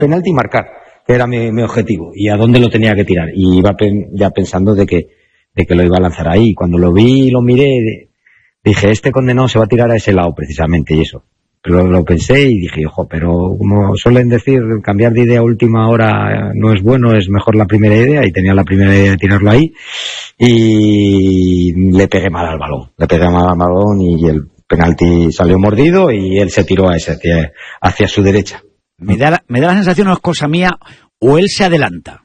penalti y marcar, que era mi objetivo, y a dónde lo tenía que tirar. Y iba ya pensando de que lo iba a lanzar ahí. Cuando lo vi y lo miré, dije, este condenado se va a tirar a ese lado precisamente, y eso. Pero lo pensé y dije, ojo, pero como suelen decir, cambiar de idea a última hora no es bueno, es mejor la primera idea, y tenía la primera idea de tirarlo ahí, y le pegué mal al balón, y el penalti salió mordido, y él se tiró hacia su derecha. Me da la sensación, no es cosa mía, o él se adelanta.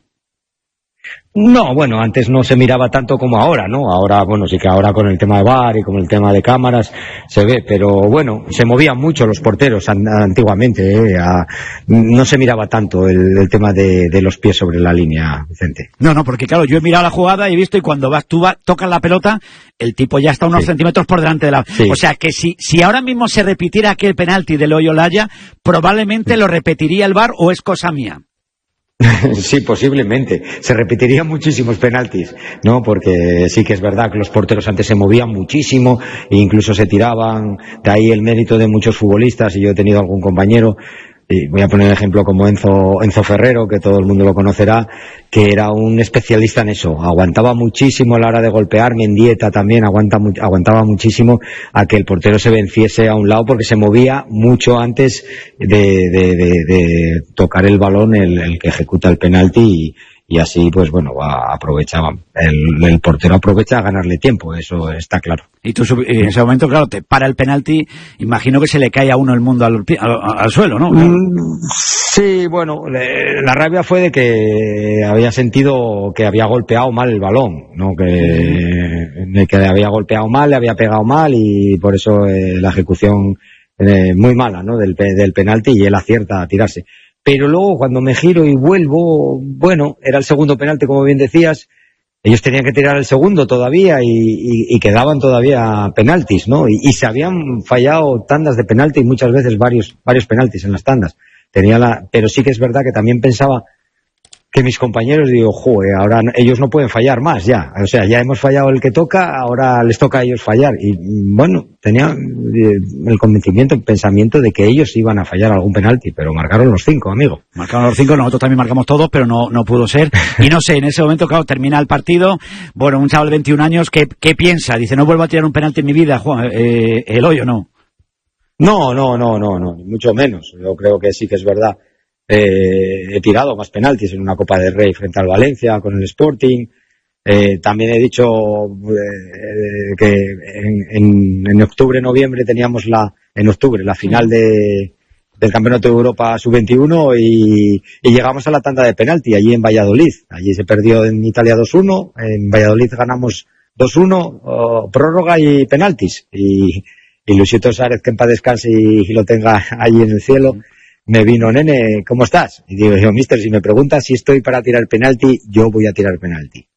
No, bueno, antes no se miraba tanto como ahora, ¿no? Ahora, bueno, sí que ahora con el tema de VAR y con el tema de cámaras se ve, pero bueno, se movían mucho los porteros antiguamente, no se miraba tanto el tema de los pies sobre la línea, Vicente. No, porque claro, yo he mirado la jugada y he visto, y cuando tocas la pelota, el tipo ya está unos centímetros por delante de la... Sí. O sea, que si ahora mismo se repitiera aquel penalti de Loyo Laya, probablemente lo repetiría el VAR, ¿o es cosa mía? Sí, posiblemente. Se repetirían muchísimos penaltis, ¿no? Porque sí que es verdad que los porteros antes se movían muchísimo e incluso se tiraban. De ahí el mérito de muchos futbolistas, y yo he tenido algún compañero, y voy a poner el ejemplo como Enzo Ferrero, que todo el mundo lo conocerá, que era un especialista en eso. Aguantaba muchísimo a la hora de golpear. Mendieta también aguantaba muchísimo a que el portero se venciese a un lado, porque se movía mucho antes de tocar el balón el que ejecuta el penalti, y así, pues bueno, el portero aprovecha a ganarle tiempo, eso está claro. Y tú en ese momento, claro, te para el penalti, imagino que se le cae a uno el mundo al suelo, ¿no? Sí, bueno, la rabia fue de que había sentido que había golpeado mal el balón, ¿no? Que había golpeado mal, le había pegado mal, y por eso la ejecución muy mala, ¿no? Del penalti, y él acierta a tirarse. Pero luego, cuando me giro y vuelvo, bueno, era el segundo penalti, como bien decías. Ellos tenían que tirar el segundo todavía, y quedaban todavía penaltis, ¿no? Y se habían fallado tandas de penalti, y muchas veces varios penaltis en las tandas. Pero sí que es verdad que también pensaba que mis compañeros, digo, ahora ellos no pueden fallar más ya. O sea, ya hemos fallado el que toca, ahora les toca a ellos fallar. Y bueno, tenía el convencimiento, el pensamiento de que ellos iban a fallar algún penalti, pero marcaron los 5, amigo. Marcaron los 5, nosotros también marcamos todos, pero no pudo ser. Y no sé, en ese momento, claro, termina el partido. Bueno, un chaval de 21 años, ¿qué piensa? Dice, no vuelvo a tirar un penalti en mi vida, Juan, el hoyo, ¿no? No, ni mucho menos. Yo creo que sí que es verdad. He tirado más penaltis en una Copa del Rey frente al Valencia con el Sporting. También he dicho que en octubre, noviembre teníamos la final del Campeonato de Europa Sub-21, y llegamos a la tanda de penalti allí en Valladolid. Allí se perdió en Italia 2-1, en Valladolid ganamos 2-1, prórroga y penaltis. Y Luisito Suárez, que en paz descanse y lo tenga allí en el cielo, me vino, nene, ¿cómo estás? Y digo, mister, si me preguntas si estoy para tirar penalti, yo voy a tirar penalti.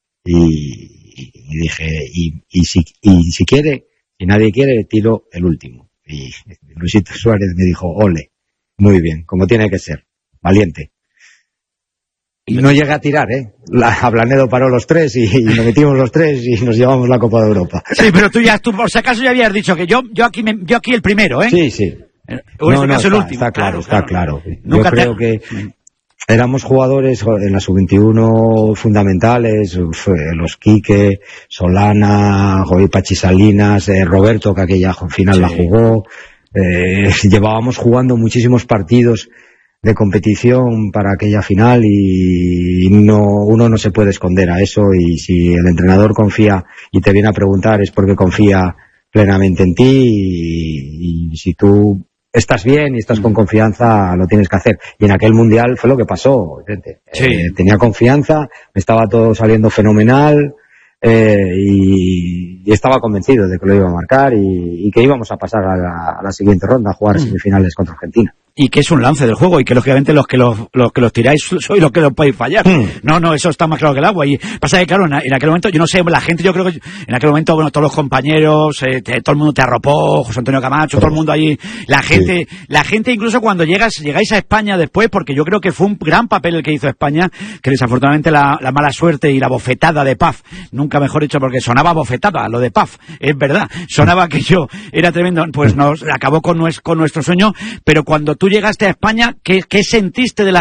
Y dije, y si quiere, si nadie quiere, tiro el último. Y Luisito Suárez me dijo, ole, muy bien, como tiene que ser, valiente. Y no llegué a tirar, a Blanedo paró los 3 y nos metimos los 3 y nos llevamos la Copa de Europa. Sí, pero tú por si acaso ya habías dicho que yo aquí el primero, ¿eh? Sí. O en este caso el último. Está claro. Yo creo que éramos jugadores en la sub-21 fundamentales, los Quique, Solana, Joey Pachi Salinas, Roberto, que aquella final la jugó. Llevábamos jugando muchísimos partidos de competición para aquella final, y uno no se puede esconder a eso, y si el entrenador confía y te viene a preguntar es porque confía plenamente en ti, y si tú estás bien y estás con confianza, lo tienes que hacer. Y en aquel mundial fue lo que pasó, gente. Tenía confianza, me estaba todo saliendo fenomenal, y estaba convencido de que lo iba a marcar, y que íbamos a pasar a la siguiente ronda, a jugar semifinales contra Argentina. Y que es un lance del juego, y que lógicamente los que los tiráis sois los que los podéis fallar. No, eso está más claro que el agua. Y pasa que, claro, en aquel momento, yo no sé, la gente, yo creo que en aquel momento, bueno, todos los compañeros, todo el mundo te arropó, José Antonio Camacho, todo el mundo allí, la gente incluso cuando llegáis a España después, porque yo creo que fue un gran papel el que hizo España, que desafortunadamente la mala suerte y la bofetada de Paf, nunca mejor dicho, porque sonaba bofetada, lo de Paf, es verdad, sonaba que yo era tremendo, pues nos acabó con nuestro sueño, pero cuando tú llegaste a España, ¿qué sentiste de la